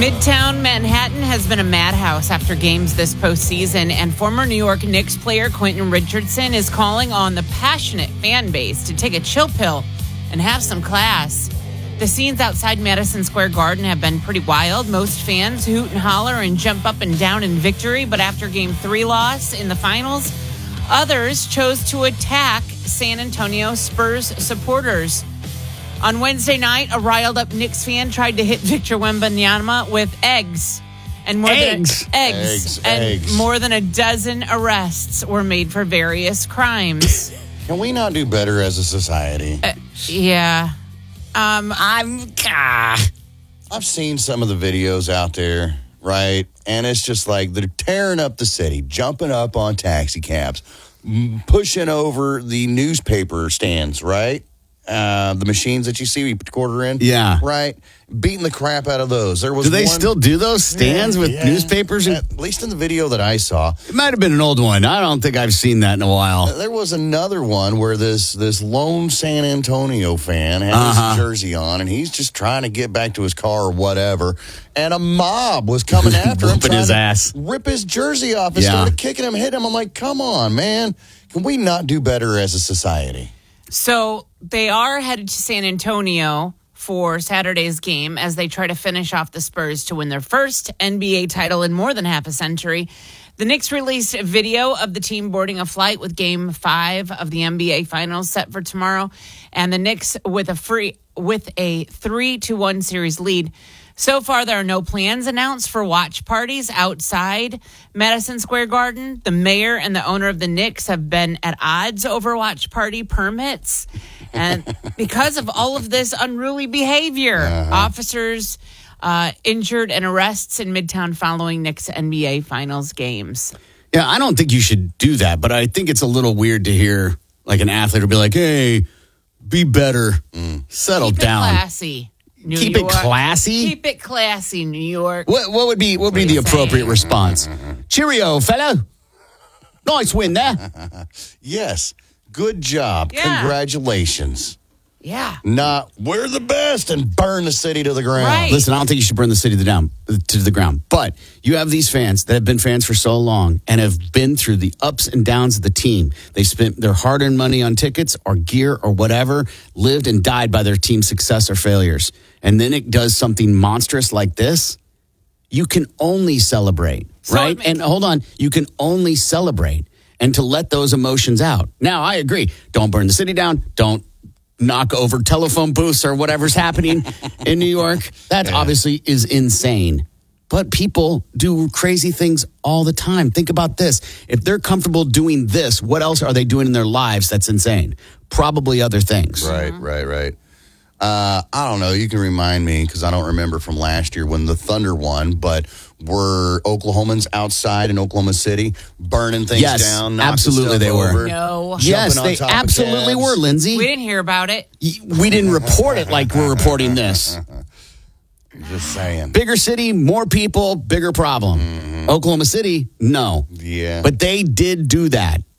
Midtown Manhattan has been a madhouse after games this postseason, and former New York Knicks player Quentin Richardson is calling on the passionate fan base to take a chill pill and have some class. The scenes outside Madison Square Garden have been pretty wild. Most fans hoot and holler and jump up and down in victory, but after Game 3 loss in the finals, others chose to attack San Antonio Spurs supporters. On Wednesday night, a riled-up Knicks fan tried to hit Victor Wembanyama with eggs. And more than a dozen arrests were made for various crimes. Can we not do better as a society? Yeah. I've seen some of the videos out there, right? And it's just like they're tearing up the city, jumping up on taxi cabs, pushing over the newspaper stands, right? The machines that you see, we put the quarter in. Yeah. Right? Beating the crap out of those. Do they still do those stands with newspapers? At least in the video that I saw. It might have been an old one. I don't think I've seen that in a while. There was another one where this lone San Antonio fan had his jersey on, and he's just trying to get back to his car or whatever. And a mob was coming after him, trying his ass. Rip his jersey off and started kicking him, hitting him. I'm like, come on, man. Can we not do better as a society? So they are headed to San Antonio for Saturday's game as they try to finish off the Spurs to win their first NBA title in more than half a century. The Knicks released a video of the team boarding a flight with Game 5 of the NBA Finals set for tomorrow, and the Knicks with a 3-1 series lead. So far, there are no plans announced for watch parties outside Madison Square Garden. The mayor and the owner of the Knicks have been at odds over watch party permits. And because of all of this unruly behavior, officers injured and arrests in Midtown following Knicks NBA Finals games. Yeah, I don't think you should do that, but I think it's a little weird to hear like an athlete will be like, hey, be better, settle down. Keep it classy. Keep it classy? Keep it classy, New York. What would be the appropriate response? Cheerio, fella. Nice win there. Yes. Good job. Yeah. Congratulations. Yeah. Not, we're the best and burn the city to the ground. Right. Listen, I don't think you should burn the city to the ground. But you have these fans that have been fans for so long and have been through the ups and downs of the team. They spent their hard-earned money on tickets or gear or whatever, lived and died by their team's success or failures. And then it does something monstrous like this. You can only celebrate, right? And hold on, you can only celebrate and to let those emotions out. Now, I agree. Don't burn the city down. Don't knock over telephone booths or whatever's happening in New York. That obviously is insane. But people do crazy things all the time. Think about this. If they're comfortable doing this, what else are they doing in their lives that's insane? Probably other things. Right. I don't know. You can remind me because I don't remember from last year when the Thunder won, but were Oklahomans outside in Oklahoma City burning things down? Absolutely they were. Over, No. Yes, they absolutely were, Lindsay. We didn't hear about it. We didn't report it like we're reporting this. Just saying. Bigger city, more people, bigger problem. Oklahoma City, no. Yeah. But they did do that.